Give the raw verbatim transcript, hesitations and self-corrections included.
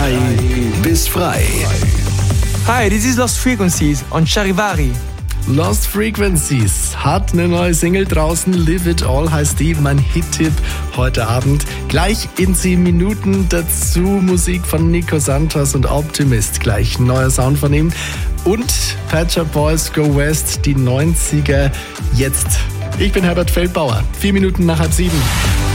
Frei bis frei. Hi, this is Lost Frequencies on Charivari. Lost Frequencies hat eine neue Single draußen. Live It All heißt die, mein Hit-Tipp heute Abend. Gleich in sieben Minuten dazu Musik von Nico Santos und Optimist. Gleich ein neuer Sound von ihm. Und Pet Shop Boys Go West, die neunziger jetzt. Ich bin Herbert Feldbauer. Vier Minuten nach halb sieben.